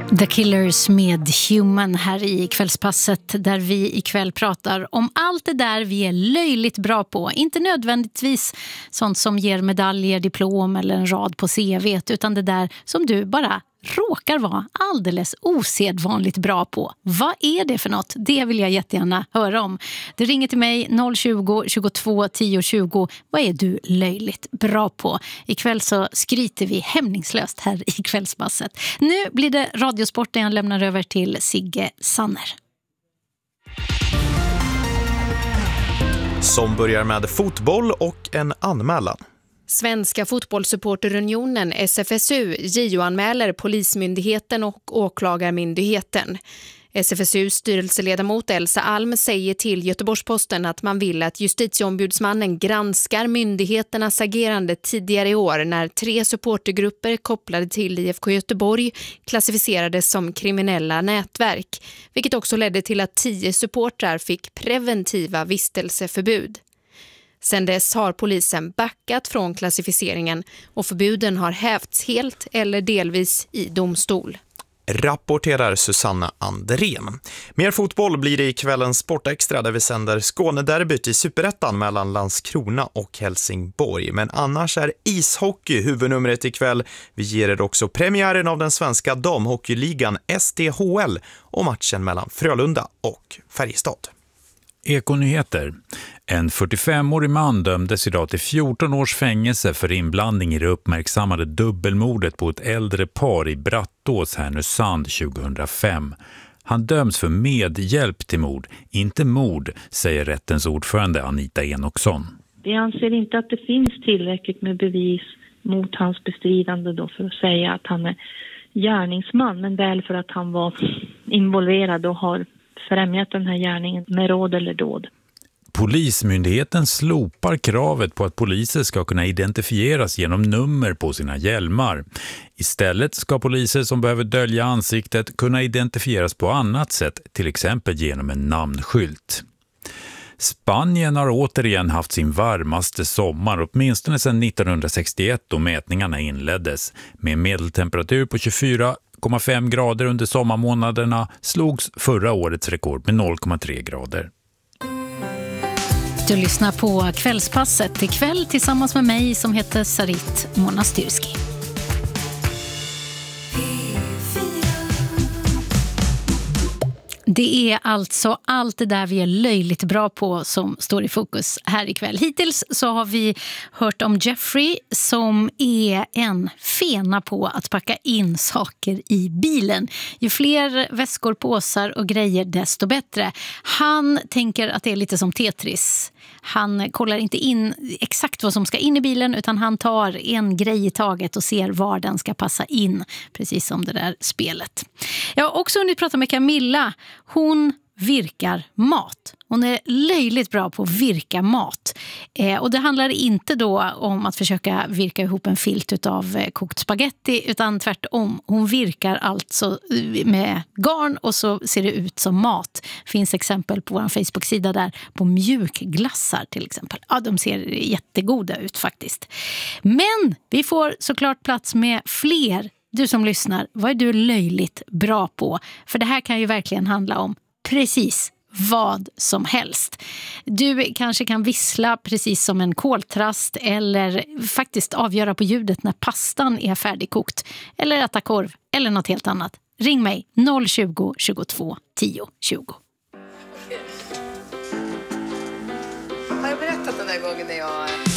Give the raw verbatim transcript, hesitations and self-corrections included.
The Killers med Human här i kvällspasset, där vi ikväll pratar om allt det där vi är löjligt bra på. Inte nödvändigtvis sånt som ger medaljer, diplom eller en rad på C V, utan det där som du bara råkar vara alldeles osedvanligt bra på. Vad är det för något? Det vill jag jättegärna höra om. Det ringer till mig noll tjugo, tjugotvå, tio tjugo. Vad är du löjligt bra på? Ikväll så skryter vi hämningslöst här i kvällspasset. Nu blir det radiosporten. Jag lämnar över till Sigge Sanner. Som börjar med fotboll och en anmälan. Svenska fotbollssupporterunionen S F S U J O-anmäler Polismyndigheten och Åklagarmyndigheten. S F S U:s styrelseledamot Elsa Alm säger till Göteborgs-Posten att man vill att justitieombudsmannen granskar myndigheternas agerande tidigare i år när tre supportergrupper kopplade till I F K Göteborg klassificerades som kriminella nätverk, vilket också ledde till att tio supportrar fick preventiva vistelseförbud. Sedan dess har polisen backat från klassificeringen och förbuden har hävts helt eller delvis i domstol. Rapporterar Susanna Andrén. Mer fotboll blir det i kvällens Sportextra där vi sänder Skånederbyt i Superettan mellan Landskrona och Helsingborg. Men annars är ishockey huvudnumret ikväll. Vi ger er också premiären av den svenska damhockeyligan S D H L och matchen mellan Frölunda och Färjestad. Ekonyheter. En fyrtiofemårig man dömdes idag till fjorton års fängelse för inblandning i det uppmärksammade dubbelmordet på ett äldre par i Brattås, Härnösand tjugohundrafem. Han döms för medhjälp till mord, inte mord, säger rättens ordförande Anita Enoksson. Vi anser inte att det finns tillräckligt med bevis mot hans bestridande då för att säga att han är gärningsman, men väl för att han var involverad och har främjat den här gärningen med råd eller dåd. Polismyndigheten slopar kravet på att poliser ska kunna identifieras genom nummer på sina hjälmar. Istället ska poliser som behöver dölja ansiktet kunna identifieras på annat sätt, till exempel genom en namnskylt. Spanien har återigen haft sin varmaste sommar, åtminstone sedan nittonhundrasextioett då mätningarna inleddes. Med medeltemperatur på tjugofyra komma fem grader under sommarmånaderna slogs förra årets rekord med noll komma tre grader. Du lyssnar på Kvällspasset ikväll tillsammans med mig som heter Sarit Monastyrski. Det är alltså allt det där vi är löjligt bra på som står i fokus här ikväll. Hittills så har vi hört om Jeffrey som är en fena på att packa in saker i bilen. Ju fler väskor, påsar och grejer desto bättre. Han tänker att det är lite som Tetris. Han kollar inte in exakt vad som ska in i bilen utan han tar en grej i taget och ser var den ska passa in. Precis som det där spelet. Jag har också hunnit prata med Camilla. Hon virkar mat. Hon är löjligt bra på att virka mat. Eh, och det handlar inte då om att försöka virka ihop en filt av eh, kokt spaghetti utan tvärtom. Hon virkar alltså med garn och så ser det ut som mat. Finns exempel på vår Facebook-sida där på mjukglassar till exempel. Ja, de ser jättegoda ut faktiskt. Men vi får såklart plats med fler. Du som lyssnar, vad är du löjligt bra på? För det här kan ju verkligen handla om precis vad som helst. Du kanske kan vissla precis som en koltrast eller faktiskt avgöra på ljudet när pastan är färdigkokt. Eller äta korv eller något helt annat. Ring mig noll tjugo, tjugotvå, tio tjugo. Har jag berättat den där gången när jag...